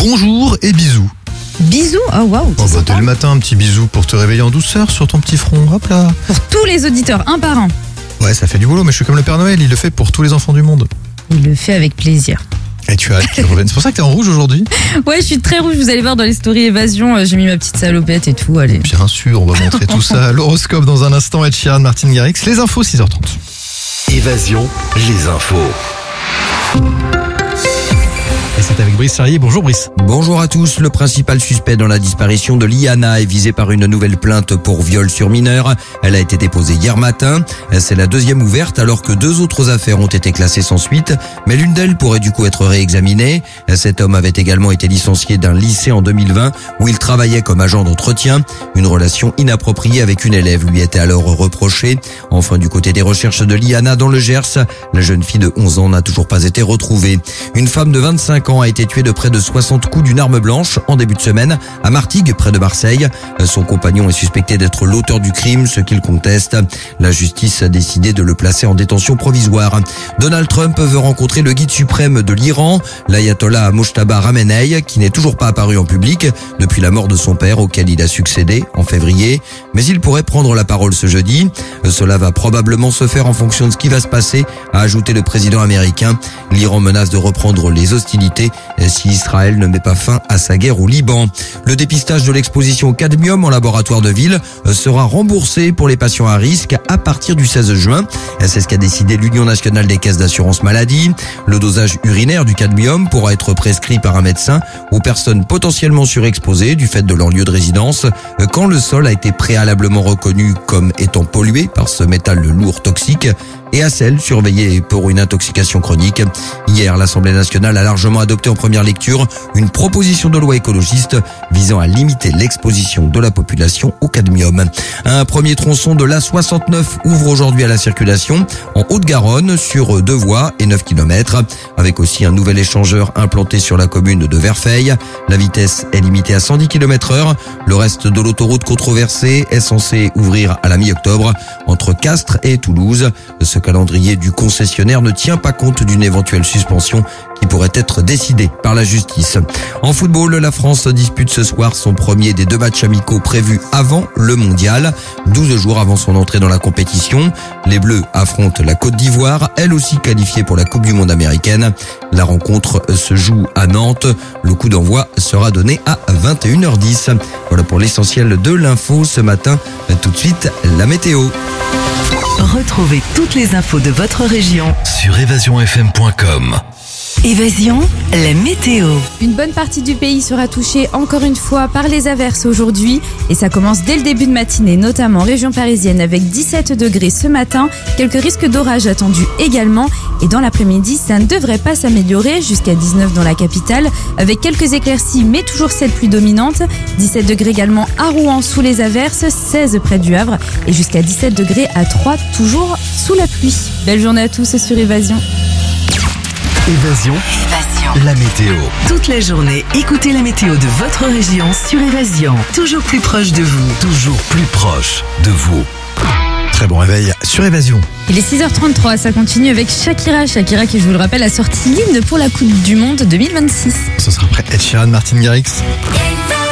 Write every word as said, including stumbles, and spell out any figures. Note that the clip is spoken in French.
bonjour et bisous. Bisous, oh waouh. Oh bah dès le matin, un petit bisou pour te réveiller en douceur sur ton petit front, hop là. Pour tous les auditeurs, un par un. Ouais, ça fait du boulot, mais je suis comme le Père Noël, il le fait pour tous les enfants du monde. Il le fait avec plaisir. Et tu as hâte qu'il revienne. C'est pour ça que t'es en rouge aujourd'hui? Ouais, je suis très rouge, vous allez voir dans les stories évasion, euh, j'ai mis ma petite salopette et tout, allez. Bien sûr, on va montrer tout ça. L'horoscope dans un instant, Ed Sheeran, Martin Garrix, les infos six heures trente. Évasion, les infos. Et c'est avec Brice Charrier. Bonjour Brice. Bonjour à tous. Le principal suspect dans la disparition de Liana est visé par une nouvelle plainte pour viol sur mineur. Elle a été déposée hier matin. C'est la deuxième ouverte alors que deux autres affaires ont été classées sans suite. Mais l'une d'elles pourrait du coup être réexaminée. Cet homme avait également été licencié d'un lycée en deux mille vingt où il travaillait comme agent d'entretien. Une relation inappropriée avec une élève lui était alors reprochée. Enfin, du côté des recherches de Liana dans le Gers, la jeune fille de onze ans n'a toujours pas été retrouvée. Une femme de vingt-cinq ans a été tuée de près de soixante coups d'une arme blanche en début de semaine à Martigues, près de Marseille. Son compagnon est suspecté d'être l'auteur du crime, ce qu'il conteste. La justice a décidé de le placer en détention provisoire. Donald Trump veut rencontrer le guide suprême de l'Iran, l'ayatollah Mojtaba Khamenei, qui n'est toujours pas apparu en public depuis la mort de son père auquel il a succédé en février. Mais il pourrait prendre la parole ce jeudi. Cela va probablement se faire en fonction de ce qui va se passer, a ajouté le président américain. L'Iran menace de reprendre les hostilités si Israël ne met pas fin à sa guerre au Liban. Le dépistage de l'exposition au cadmium en laboratoire de ville sera remboursé pour les patients à risque à partir du seize juin. C'est ce qu'a décidé l'Union nationale des caisses d'assurance maladie. Le dosage urinaire du cadmium pourra être prescrit par un médecin aux personnes potentiellement surexposées du fait de leur lieu de résidence quand le sol a été préalablement reconnu comme étant pollué par ce métal lourd toxique et à celles surveillées pour une intoxication chronique. Hier, l'Assemblée nationale a largement adopté en première lecture une proposition de loi écologiste visant à limiter l'exposition de la population au cadmium. Un premier tronçon de l'A soixante-neuf ouvre aujourd'hui à la circulation en Haute-Garonne sur deux voies et neuf kilomètres, avec aussi un nouvel échangeur implanté sur la commune de Verfeil. La vitesse est limitée à cent dix kilomètres heure. Le reste de l'autoroute controversée est censé ouvrir à la mi-octobre entre Castres et Toulouse. Ce calendrier du concessionnaire ne tient pas compte d'une éventuelle suspension qui pourrait être décidée par la justice. En football, la France dispute ce soir son premier des deux matchs amicaux prévus avant le mondial. douze jours avant son entrée dans la compétition, les Bleus affrontent la Côte d'Ivoire, elle aussi qualifiée pour la Coupe du Monde américaine. La rencontre se joue à Nantes. Le coup d'envoi sera donné à vingt et une heures dix. Voilà pour l'essentiel de l'info ce matin. Tout de suite, la météo. Retrouvez toutes les infos de votre région Sur évasion f m point com. Évasion, la météo. Une bonne partie du pays sera touchée encore une fois par les averses aujourd'hui et ça commence dès le début de matinée, notamment en région parisienne avec dix-sept degrés ce matin, quelques risques d'orage attendus également et dans l'après-midi ça ne devrait pas s'améliorer jusqu'à dix-neuf dans la capitale avec quelques éclaircies mais toujours cette pluie dominante, dix-sept degrés également à Rouen sous les averses, seize près du Havre et jusqu'à dix-sept degrés à Troyes toujours sous la pluie. Belle journée à tous sur Évasion. Évasion, Évasion. la météo. Toute la journée, écoutez la météo de votre région sur Évasion. Toujours plus proche de vous. Toujours plus proche de vous. Très bon réveil sur Évasion. Il est six heures trente-trois, ça continue avec Shakira. Shakira qui, je vous le rappelle, a sorti l'hymne pour la Coupe du Monde deux mille vingt-six. Ce sera après Ed Sheeran, Martin Garrix.